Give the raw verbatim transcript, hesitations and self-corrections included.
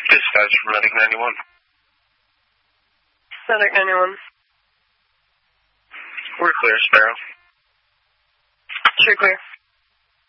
Dispatch from Medic ninety-one. Medic ninety-one. We're clear, Sparrow. Sure clear.